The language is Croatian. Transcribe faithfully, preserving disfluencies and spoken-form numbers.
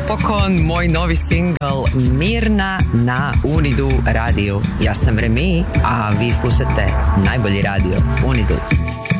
napokon moj novi singl Mirna na Unidu radiju. Ja sam Remi, a vi slušate najbolji radio Unidu.